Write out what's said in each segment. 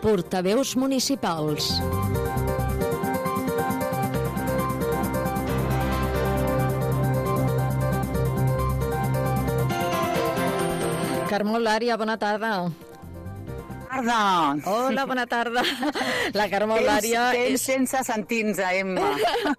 Portaveus municipals. Carme Eulària, bona tarda. Tarda. Hola, bona tarda. La Carme Eulària és sense sentir-nos, Emma.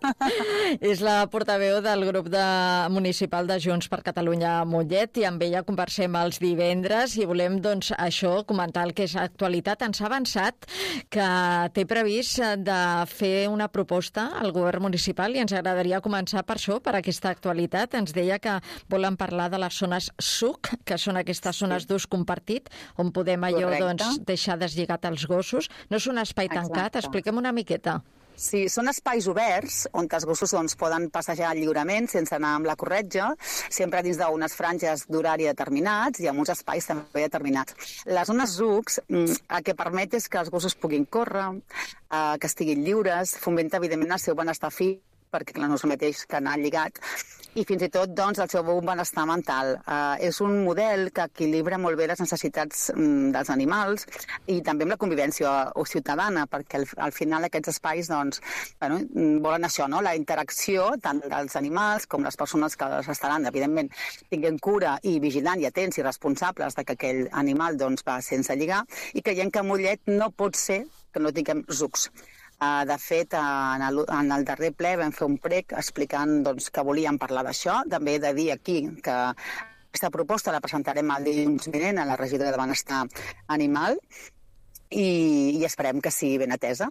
És la portaveu del grup municipal de Junts per Catalunya a Mollet i amb ella conversem els divendres i volem, doncs, això, comentar el que és actualitat. Ens ha avançat que té previst de fer una proposta al govern municipal i ens agradaria començar per això, per aquesta actualitat. Ens deia que volen parlar de les zones SUC, que són aquestes zones d'ús compartit, on podem allò, doncs, deixar deslligat els gossos. No és un espai tancat, expliquem una miqueta. Sí, són espais oberts on els gossos poden passejar lliurement sense anar amb la corretja, sempre dins d'unes franges d'horari determinats i amb uns espais també determinats. Les zones ZUCs el que permet és que els gossos puguin córrer, que estiguin lliures, fomenta evidentment el seu benestar físic, perquè clar, no és el mateix que anar lligat, i fins i tot doncs, el seu benestar mental. És un model que equilibra molt bé les necessitats dels animals i també amb la convivència ciutadana, perquè al final aquests espais doncs, volen això, no? La interacció tant dels animals com les persones que els estaran, evidentment, tinguent cura i vigilant i atents i responsables de que aquell animal doncs, va sense lligar, i creiem que a Mollet no pot ser que no tinguem ZUCs. De fet, en el darrer ple vam fer un prec explicant doncs, que volíem parlar d'això. També he de dir aquí que aquesta proposta la presentarem el dilluns vinent a la regidora de Benestar Animal i esperem que sigui ben atesa.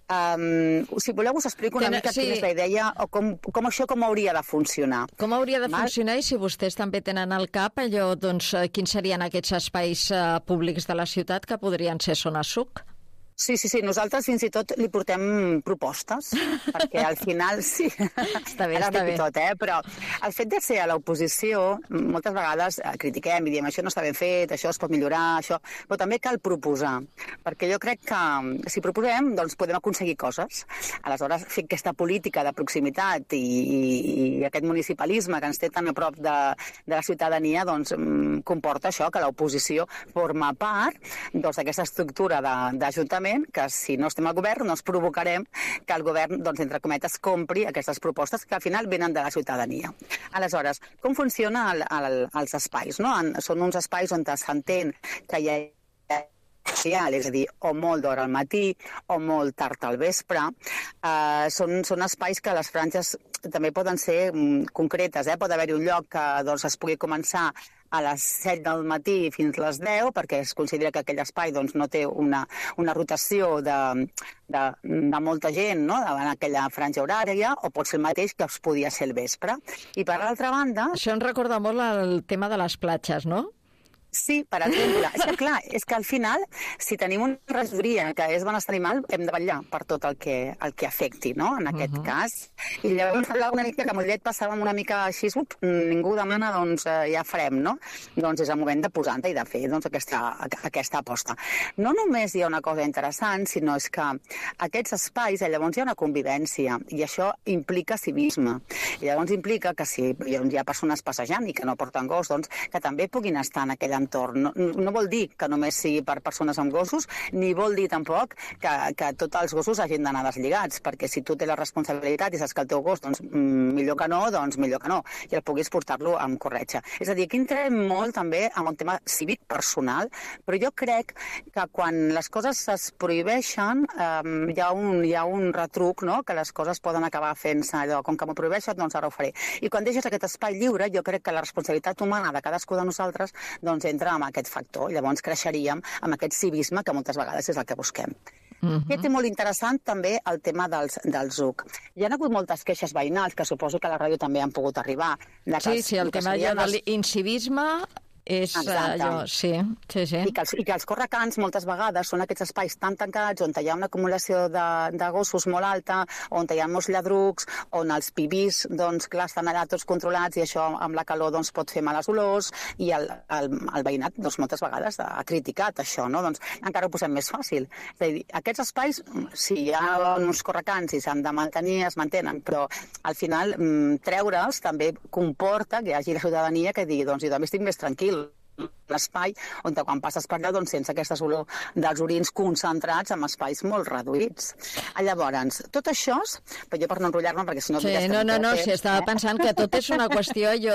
Si voleu us explico una mica quina és la idea o com això hauria de funcionar. Com hauria de funcionar i si vostès també tenen al cap allò, doncs, quins serien aquests espais públics de la ciutat que podrien ser zones SUC? Sí, nosaltres fins i tot li portem propostes, perquè al final sí, està bé, tot, però el fet de ser a l'oposició moltes vegades critiquem i diem això no està ben fet, això es pot millorar, això, però també cal proposar, perquè jo crec que si proposem doncs podem aconseguir coses. Aleshores, fer aquesta política de proximitat i aquest municipalisme que ens té tan a prop de la ciutadania doncs comporta això, que l'oposició forma part d'aquesta estructura d'Ajuntament, que si no estem al govern no ens provocarem que el govern, doncs, entre cometes, compri aquestes propostes que al final venen de la ciutadania. Aleshores, com funcionen els espais? No? Són uns espais on s'entén que hi ha és a dir, o molt d'hora al matí o molt tard al vespre. Són espais que les franges també poden ser concretes. Pot haver-hi un lloc que doncs, es pugui començar a les 7 del matí fins a les 10, perquè es considera que aquell espai doncs, no té una rotació de molta gent, no?, en aquella franja horària, o pot ser el mateix que es podia ser el vespre. I per l'altra banda... Això em recorda molt el tema de les platges, no? Sí, per exemple. És que al final, si tenim una regidoria que és benestar animal, hem de vetllar per tot el que afecti, no?, en aquest cas. I llavors semblava una mica que a Mollet passàvem una mica així, ningú demana, doncs ja farem, no? Doncs és el moment de posar-te i de fer doncs, aquesta aposta. No només hi ha una cosa interessant, sinó és que aquests espais, llavors hi ha una convivència, i això implica civisme. I llavors implica que si hi ha persones passejant i que no porten gos, doncs que també puguin estar en aquell entorn. No vol dir que només sigui per persones amb gossos, ni vol dir tampoc que tots els gossos hagin d'anar deslligats, perquè si tu tens la responsabilitat i saps que el teu gos, doncs millor que no, i el puguis portar-lo amb corretja. És a dir, aquí entrem molt també en un tema cívic personal, però jo crec que quan les coses es prohibeixen hi ha un retruc, no?, que les coses poden acabar fent-se allò, com que m'ho prohibeixen, doncs ara ho faré. I quan deixes aquest espai lliure, jo crec que la responsabilitat humana de cadascú de nosaltres doncs entra amb aquest factor. Llavors creixeríem amb aquest civisme que moltes vegades és el que busquem. Aquest és molt interessant també el tema dels ZUC. Hi ha hagut moltes queixes veïnals que suposo que a la ràdio també han pogut arribar. Sí, el tema de l'incivisme és allò, sí. I que els correcants moltes vegades són aquests espais tan tancats on hi ha una acumulació de gossos molt alta, on hi ha molts lladrucs, on els pipís, doncs, clar, estan allà tots controlats i això amb la calor doncs, pot fer males olors, i el veïnat doncs, moltes vegades ha criticat això, no? Doncs encara ho posem més fàcil. És a dir, aquests espais, si hi ha uns correcants i s'han de mantenir, es mantenen, però al final treure'ls també comporta que hi hagi la ciutadania que digui, doncs jo també estic més tranquil, l'espai on quan passes per allà doncs sents aquesta olor dels orins concentrats en espais molt reduïts. Llavors, tot això, però jo per no enrotllar-me, perquè si no... Sí, no, si estava pensant que tot és una qüestió allò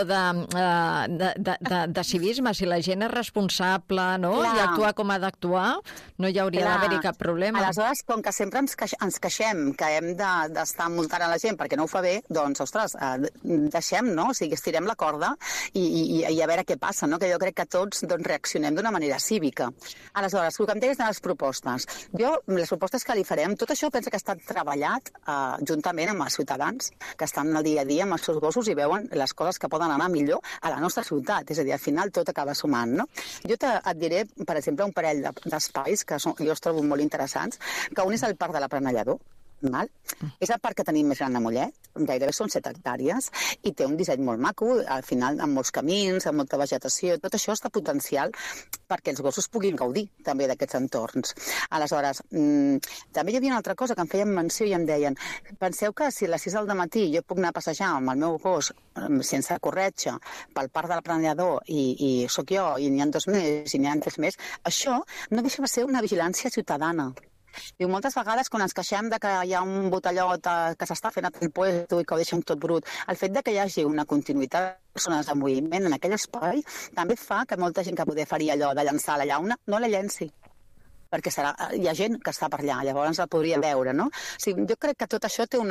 de civisme, si la gent és responsable, no?, i actua com ha d'actuar, no hi hauria d'haver-hi cap problema. Aleshores, com que sempre ens queixem que hem d'estar multant a la gent perquè no ho fa bé, doncs, ostres, deixem, no? O sigui, estirem la corda i a veure què passa, no? Que jo crec que tots doncs, reaccionem d'una manera cívica. Aleshores, el que em deies de les propostes. Jo, les propostes que li farem, tot això penso que ha estat treballat juntament amb els ciutadans que estan al dia a dia amb els seus gossos i veuen les coses que poden anar millor a la nostra ciutat. És a dir, al final tot acaba sumant, no? Jo et diré, per exemple, un parell d'espais que jo els trobo molt interessants, que un és el Parc de l'Aprenellador. Val? És el parc que tenim més gran a Mollet, gairebé són 7 hectàrees, i té un disseny molt maco, al final amb molts camins, amb molta vegetació, tot això està potencial perquè els gossos puguin gaudir també d'aquests entorns. Aleshores, també hi havia una altra cosa que em feien menció i em deien, penseu que si a les 6 del matí jo puc anar a passejar amb el meu gos sense corretge pel Parc de l'Aprenellador i sóc jo, i n'hi ha 2 més i n'hi ha 3 més, això no deixa de ser una vigilància ciutadana. Diu, moltes vegades quan ens queixem de que hi ha un botellot que s'està fent a tot el puesto i que ho deixen tot brut, el fet de que hi hagi una continuïtat de persones en moviment en aquell espai també fa que molta gent que poder faria allò de llançar la llauna no la llenci, perquè hi ha gent que està per allà, llavors la podria veure, no? O sigui, jo crec que tot això té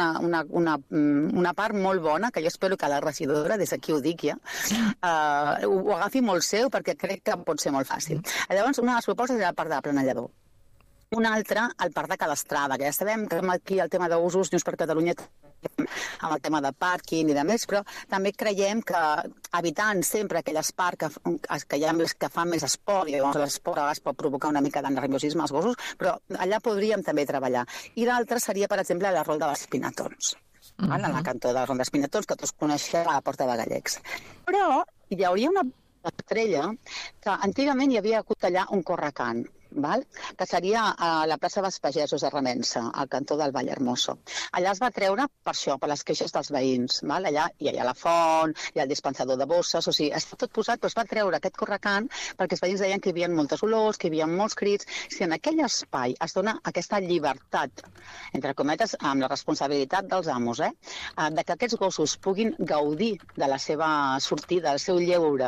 una part molt bona, que jo espero que la regidora, des d'aquí ho dic ja, ho agafi molt seu, perquè crec que pot ser molt fàcil. Llavors, una de les propostes era el Parc de l'Aprenellador. Un altre, el Parc de Calestrada, que ja sabem que aquí el tema d'usos Junts per Catalunya amb el tema de pàrquing i de més, però també creiem que evitant sempre aquell parc que hi ha més que fa més esport, i llavors l'esport a vegades pot provocar una mica de nerviosisme als gossos, però allà podríem també treballar. I l'altre seria, per exemple, la Ronda dels Pinatons, a la cantó de la Ronda dels Pinatons, que tots coneixem a la Porta de Gallecs. Però hi hauria una estrella que antigament hi havia hagut allà un correcant, que seria a la plaça dels Pagesos de Remença, al cantó del Vall Hermoso. Allà es va treure per això, per les queixes dels veïns. Allà hi ha la font, hi ha el dispensador de bosses, o sigui, està tot posat, però es va treure aquest correcant perquè els veïns deien que hi havia moltes olors, que hi havia molts crits. Si en aquell espai es dona aquesta llibertat, entre cometes, amb la responsabilitat dels amos, de que aquests gossos puguin gaudir de la seva sortida, del seu lleure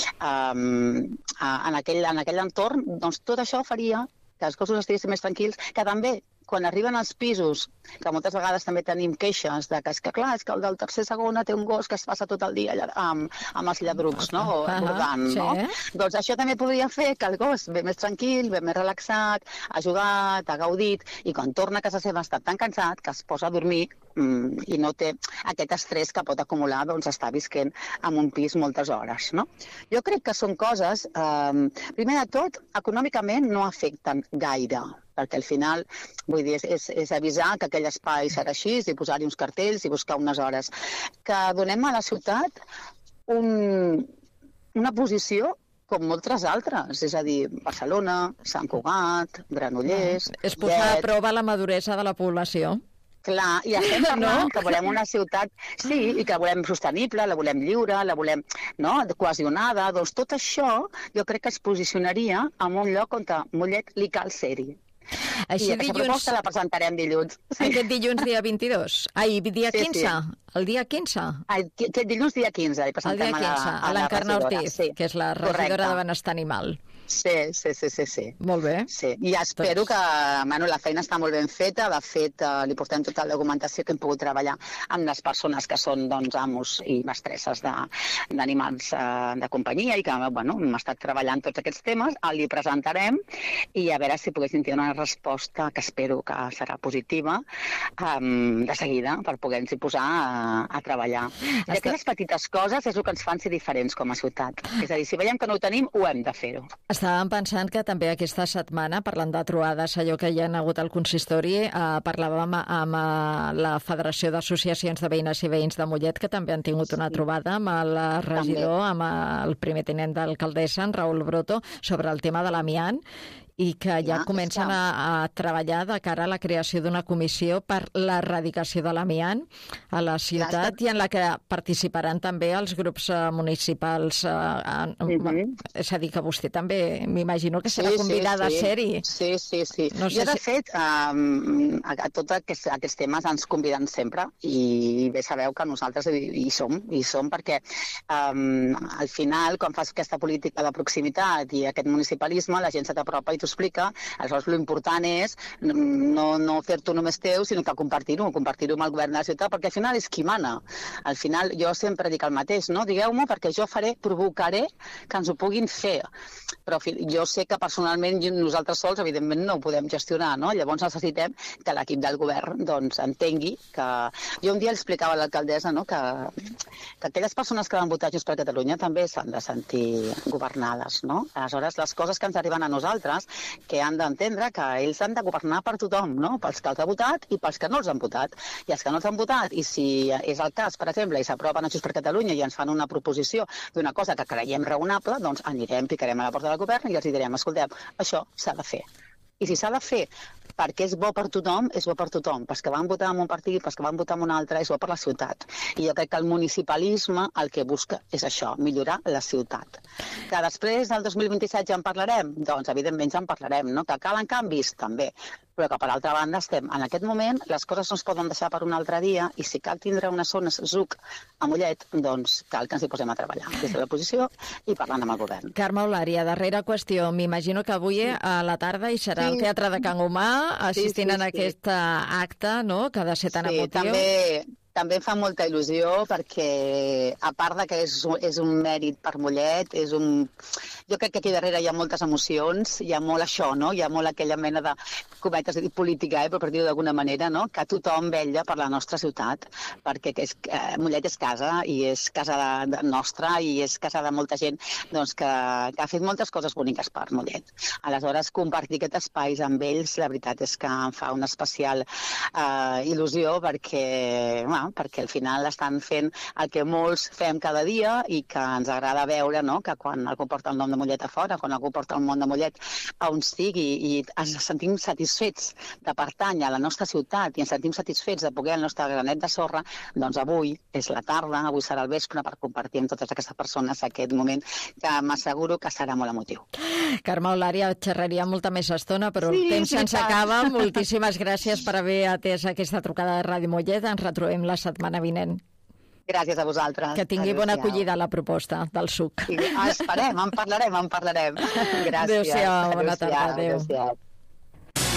en aquell entorn, doncs tot això faria que els gossos estiguessin més tranquils, que també quan arriben als pisos, que moltes vegades també tenim queixes de que és que clar, és que el del tercer segona té un gos que es passa tot el dia amb els lladrucs, no? O bordant, no? Doncs això també podria fer que el gos ve més tranquil, ve més relaxat, ha jugat, ha gaudit, i quan torna a casa seva ha estat tan cansat que es posa a dormir i no té aquest estrès que pot acumular doncs, estar visquent en un pis moltes hores, no? Jo crec que són coses, primer de tot, econòmicament no afecten gaire, perquè al final, vull dir, és avisar que aquell espai serà així i posar-hi uns cartells i buscar unes hores. Que donem a la ciutat una posició com moltes altres, és a dir, Barcelona, Sant Cugat, Granollers... És posar a prova la maduresa de la població. Clar, i estem parlant que volem una ciutat, sí, i que la volem sostenible, la volem lliure, la volem cohesionada, doncs tot això jo crec que es posicionaria en un lloc on a Mollet li cal ser-hi. I aquesta proposta la presentarem dilluns. Aquest dilluns dia 22? Ai, dia 15? El dia 15? Aquest dilluns dia 15 li presentem a l'Encarna Ortiz, que és la regidora de Benestar Animal. Sí. Molt bé. Sí. I espero que la feina està molt ben feta. De fet, li portem tota la documentació que hem pogut treballar amb les persones que són amos i mestresses d'animals de companyia i que hem estat treballant tots aquests temes. Li presentarem i a veure si poguéssim tenir una resposta que espero que serà positiva de seguida per poder-nos posar a treballar. I aquelles petites coses és el que ens fan ser diferents com a ciutat. És a dir, si veiem que no ho tenim, ho hem de fer-ho. Estàvem pensant que també aquesta setmana, parlant de trobades, allò que hi ha hagut al consistori, parlàvem amb la Federació d'Associacions de Veïnes i Veïns de Mollet, que també han tingut una trobada amb el regidor, amb el primer tinent d'alcaldessa, en Raül Broto, sobre el tema de l'amiant, I que ja comencen a treballar de cara a la creació d'una comissió per l'erradicació de l'amiant a la ciutat i en la que participaran també els grups municipals. És a dir, que vostè també m'imagino que serà convidada a ser-hi. Sí. No sé de fet, a tots aquests temes ens conviden sempre i bé sabeu que nosaltres hi som perquè al final, quan fas aquesta política de proximitat i aquest municipalisme, la gent se t'apropa i t'ho explica. Aleshores, l'important és no fer-t'ho només teu, sinó que compartir-ho amb el govern de la ciutat, perquè al final és qui mana. Al final, jo sempre dic el mateix, no? Digueu-m'ho perquè jo provocaré que ens ho puguin fer. Però jo sé que personalment nosaltres sols, evidentment, no ho podem gestionar, no? Llavors necessitem que l'equip del govern doncs, entengui que... Jo un dia explicava a l'alcaldessa, no?, que aquelles persones que van votar Junts per Catalunya també s'han de sentir governades, no? Aleshores, les coses que ens arriben a nosaltres, que han d'entendre que ells han de governar per tothom, no? Pels que els han votat i pels que no els han votat. I els que no els han votat, i si és el cas, per exemple, i s'aproven a Junts per Catalunya i ens fan una proposició d'una cosa que creiem raonable, doncs anirem, picarem a la porta del govern i els direm, escolteu, això s'ha de fer. I si s'ha de fer perquè és bo per tothom, és bo per tothom. Pels que van votar en un partit, pels que van votar en un altre, és bo per la ciutat. I jo crec que el municipalisme el que busca és això, millorar la ciutat. Que després del 2027 ja en parlarem? Doncs evidentment ja en parlarem, no? Que calen canvis? També. Però que per altra banda estem en aquest moment, les coses no es poden deixar per un altre dia i si cal tindre unes zones ZUC a Mollet, doncs cal que ens hi posem a treballar des de l'oposició i parlant amb el govern. Carme Eulària, darrera qüestió. M'imagino que avui a la tarda hi serà al Teatre de Can Humà assistint en aquest acte, no?, que ha de ser tan emotiu. També em fa molta il·lusió perquè, a part de que és un mèrit per Mollet, jo crec que aquí darrere hi ha moltes emocions, hi ha molt això, no? Hi ha molt aquella mena de, cometes, política, però per dir-ho d'alguna manera, no? Que tothom vetlla per la nostra ciutat, perquè Mollet és casa, i és casa nostra, i és casa de molta gent doncs, que ha fet moltes coses boniques per Mollet. Aleshores, compartir aquest espai amb ells, la veritat és que em fa una especial il·lusió perquè al final estan fent el que molts fem cada dia i que ens agrada veure, no?, que quan algú porta el nom de Mollet a fora, quan algú porta el nom de Mollet a on sigui i ens sentim satisfets de pertànyer a la nostra ciutat i ens sentim satisfets de poder el nostre granet de sorra, doncs avui és la tarda, avui serà el vespre per compartir amb totes aquestes persones aquest moment que m'asseguro que serà molt emotiu. Carme Eulària, xerraria molta més estona, però el temps se'ns acaba. Moltíssimes gràcies per haver atès aquesta trucada de Ràdio Mollet. Ens retrobem la setmana vinent. Gràcies a vosaltres. Que tingui bona acollida la proposta del SUC. Esperem, en parlarem. Gràcies. Adéu-siau, bona tarda. Adéu-siau.